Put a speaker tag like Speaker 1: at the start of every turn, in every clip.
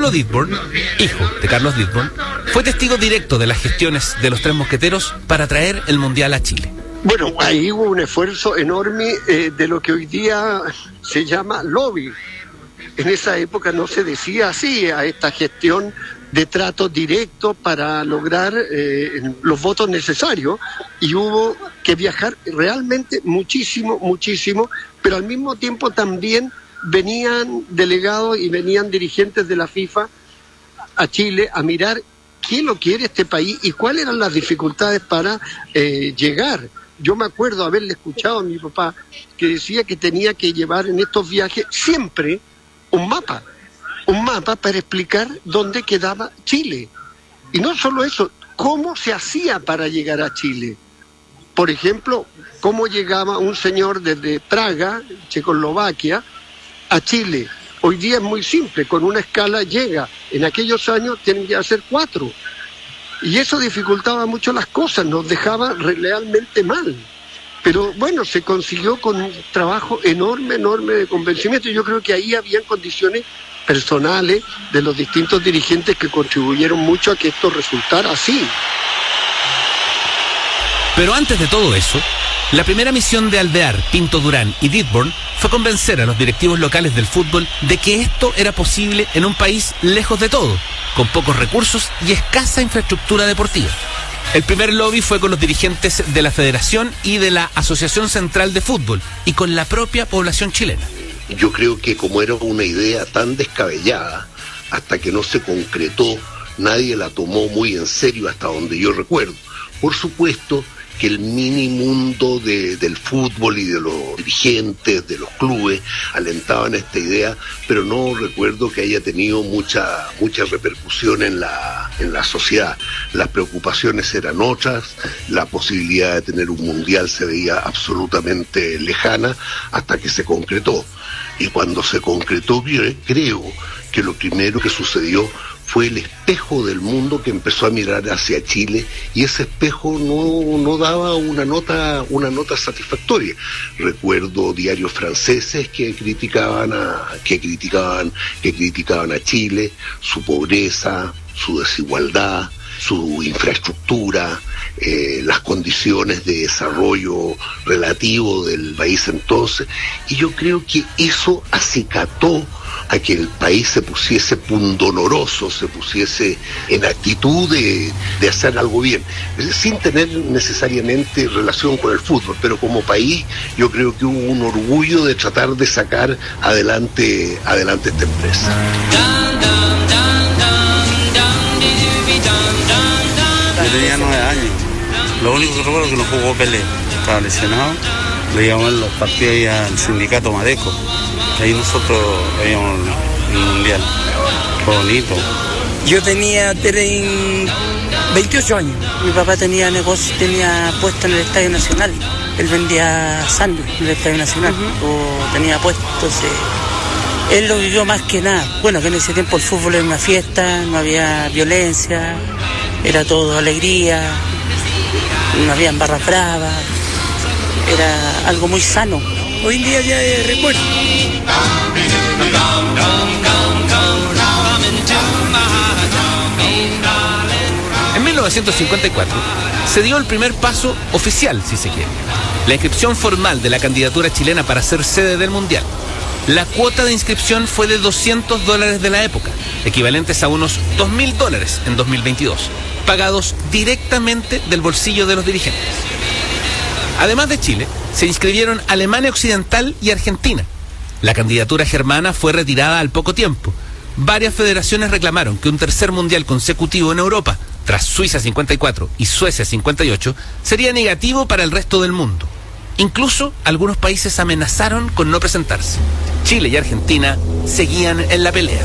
Speaker 1: Pablo Dittborn, hijo de Carlos Dittborn, fue testigo directo de las gestiones de los Tres Mosqueteros para traer el Mundial a Chile.
Speaker 2: Bueno, ahí hubo un esfuerzo enorme de lo que hoy día se llama lobby. En esa época no se decía así a esta gestión de trato directo para lograr los votos necesarios, y hubo que viajar realmente muchísimo, pero al mismo tiempo también venían delegados y venían dirigentes de la FIFA a Chile a mirar qué lo quiere este país y cuáles eran las dificultades para llegar. Yo me acuerdo haberle escuchado a mi papá que decía que tenía que llevar en estos viajes siempre un mapa para explicar dónde quedaba Chile. Y no solo eso, cómo se hacía para llegar a Chile. Por ejemplo, cómo llegaba un señor desde Praga, Checoslovaquia, a Chile. Hoy día es muy simple, con una escala llega. En aquellos años tienen que hacer 4. Y eso dificultaba mucho las cosas, nos dejaba realmente mal. Pero bueno, se consiguió con un trabajo enorme de convencimiento. Yo creo que ahí habían condiciones personales de los distintos dirigentes que contribuyeron mucho a que esto resultara así.
Speaker 1: Pero antes de todo eso, la primera misión de Alvear, Pinto Durán y Dittborn fue convencer a los directivos locales del fútbol de que esto era posible en un país lejos de todo, con pocos recursos y escasa infraestructura deportiva. El primer lobby fue con los dirigentes de la Federación y de la Asociación Central de Fútbol y con la propia población chilena.
Speaker 3: Yo creo que como era una idea tan descabellada, hasta que no se concretó, nadie la tomó muy en serio hasta donde yo recuerdo. Por supuesto que el mini mundo del fútbol y de los dirigentes, de los clubes, alentaban esta idea, pero no recuerdo que haya tenido mucha repercusión en la sociedad. Las preocupaciones eran otras, la posibilidad de tener un mundial se veía absolutamente lejana hasta que se concretó. Y cuando se concretó, creo que lo primero que sucedió fue el espejo del mundo que empezó a mirar hacia Chile, y ese espejo no daba una nota satisfactoria. Recuerdo diarios franceses que criticaban a Chile, su pobreza, su desigualdad, su infraestructura, las condiciones de desarrollo relativo del país entonces, y yo creo que eso acicató a que el país se pusiese pundonoroso, se pusiese en actitud de hacer algo bien, sin tener necesariamente relación con el fútbol, pero como país yo creo que hubo un orgullo de tratar de sacar adelante esta empresa.
Speaker 4: Yo tenía 9 años, lo único que recuerdo es que no jugó Pelé, estaba lesionado, le íbamos los partidos ahí al sindicato Madeco. Ahí nosotros veíamos el mundial. Fue bonito.
Speaker 5: Yo tenía 28 años. Mi papá tenía negocio, tenía puesto en el Estadio Nacional. Él vendía sándwich en el Estadio Nacional. O tenía puesto, entonces él lo vivió más que nada. Bueno, que en ese tiempo el fútbol era una fiesta, no había violencia, era todo alegría, no habían barras bravas, era algo muy sano. Hoy en día ya es recuerdo.
Speaker 1: En 1954 se dio el primer paso oficial, si se quiere, la inscripción formal de la candidatura chilena para ser sede del Mundial. La cuota de inscripción fue de $200 de la época, equivalentes a unos $2.000 en 2022, pagados directamente del bolsillo de los dirigentes. Además de Chile, se inscribieron Alemania Occidental y Argentina. La candidatura germana fue retirada al poco tiempo. Varias federaciones reclamaron que un tercer mundial consecutivo en Europa, tras Suiza 54 y Suecia 58, sería negativo para el resto del mundo. Incluso algunos países amenazaron con no presentarse. Chile y Argentina seguían en la pelea.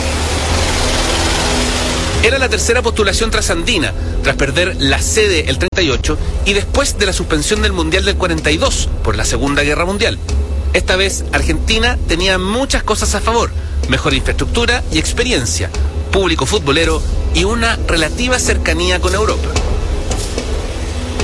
Speaker 1: Era la tercera postulación trasandina, tras perder la sede el 38 y después de la suspensión del Mundial del 42 por la Segunda Guerra Mundial. Esta vez Argentina tenía muchas cosas a favor: mejor infraestructura y experiencia, público futbolero y una relativa cercanía con Europa.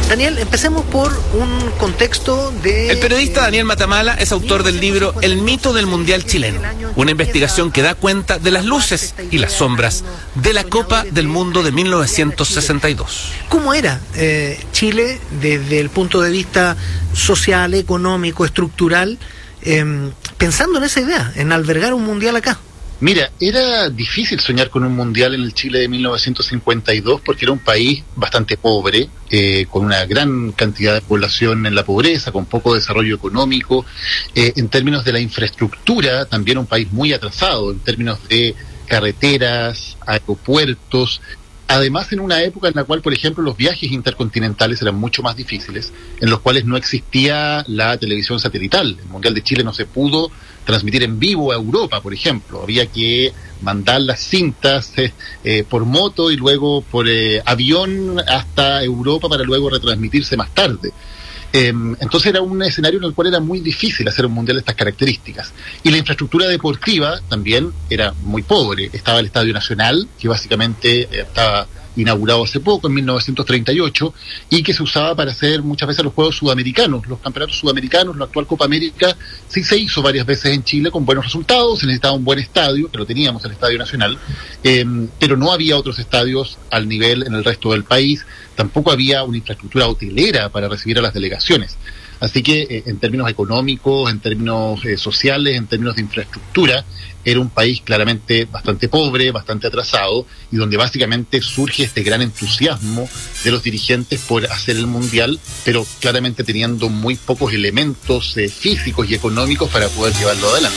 Speaker 6: Daniel, empecemos por un contexto de...
Speaker 1: El periodista Daniel Matamala es autor del libro El mito del Mundial chileno, una investigación que da cuenta de las luces y las sombras de la Copa del Mundo de 1962.
Speaker 6: ¿Cómo era Chile desde el punto de vista social, económico, estructural, pensando en esa idea, en albergar un mundial acá?
Speaker 7: Mira, era difícil soñar con un mundial en el Chile de 1952 porque era un país bastante pobre, con una gran cantidad de población en la pobreza, con poco desarrollo económico. En términos de la infraestructura, también un país muy atrasado, en términos de carreteras, aeropuertos. Además, en una época en la cual, por ejemplo, los viajes intercontinentales eran mucho más difíciles, en los cuales no existía la televisión satelital. El Mundial de Chile no se pudo transmitir en vivo a Europa, por ejemplo. Había que mandar las cintas por moto y luego por avión hasta Europa para luego retransmitirse más tarde. Entonces era un escenario en el cual era muy difícil hacer un mundial de estas características. Y la infraestructura deportiva también era muy pobre. Estaba el Estadio Nacional, que básicamente estaba inaugurado hace poco, en 1938, y que se usaba para hacer muchas veces los Juegos Sudamericanos, los campeonatos sudamericanos, la actual Copa América. Sí se hizo varias veces en Chile con buenos resultados, se necesitaba un buen estadio, que lo teníamos, el Estadio Nacional, pero no había otros estadios al nivel en el resto del país, tampoco había una infraestructura hotelera para recibir a las delegaciones. Así que en términos económicos, en términos sociales, en términos de infraestructura, era un país claramente bastante pobre, bastante atrasado, y donde básicamente surge este gran entusiasmo de los dirigentes por hacer el mundial, pero claramente teniendo muy pocos elementos físicos y económicos para poder llevarlo adelante.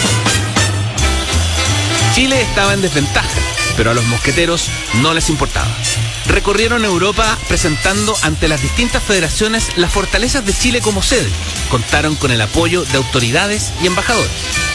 Speaker 1: Chile estaba en desventaja, pero a los mosqueteros no les importaba. Recorrieron Europa presentando ante las distintas federaciones las fortalezas de Chile como sede. Contaron con el apoyo de autoridades y embajadores.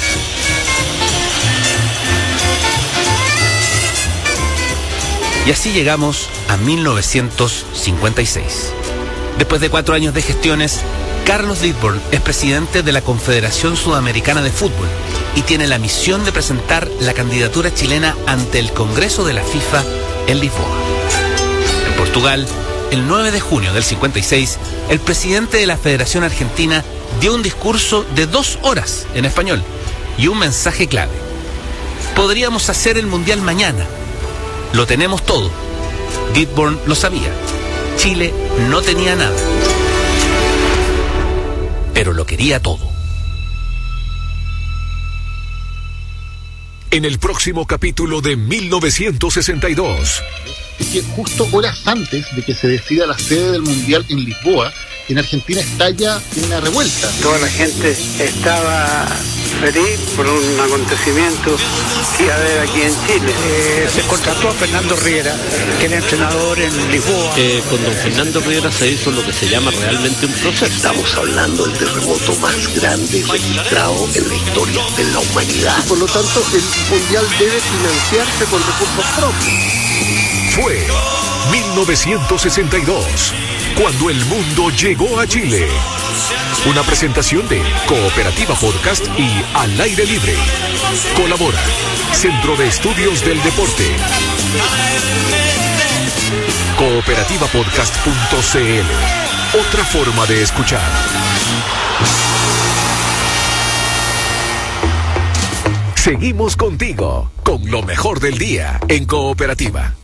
Speaker 1: Y así llegamos a 1956. Después de 4 años de gestiones, Carlos Lidbom es presidente de la Confederación Sudamericana de Fútbol y tiene la misión de presentar la candidatura chilena ante el Congreso de la FIFA en Lisboa. En Portugal, el 9 de junio del 56, el presidente de la Federación Argentina dio un discurso de 2 horas en español y un mensaje clave. Podríamos hacer el Mundial mañana. Lo tenemos todo. Lidbom lo sabía. Chile no tenía nada, pero lo quería todo.
Speaker 8: En el próximo capítulo de 1962.
Speaker 7: Es que justo horas antes de que se decida la sede del Mundial en Lisboa, en Argentina estalla una revuelta.
Speaker 4: Toda la gente estaba feliz por un acontecimiento que iba a haber aquí en Chile.
Speaker 5: Se contrató a Fernando Riera, que era entrenador en Lisboa.
Speaker 9: Con don Fernando Riera se hizo lo que se llama realmente un proceso.
Speaker 3: Estamos hablando del terremoto más grande registrado en la historia de la humanidad.
Speaker 2: Por lo tanto, el Mundial debe financiarse con recursos propios.
Speaker 8: Fue 1962, cuando el mundo llegó a Chile. Una presentación de Cooperativa Podcast y Al Aire Libre. Colabora Centro de Estudios del Deporte. Cooperativapodcast.cl. Otra forma de escuchar. Seguimos contigo, con lo mejor del día en Cooperativa.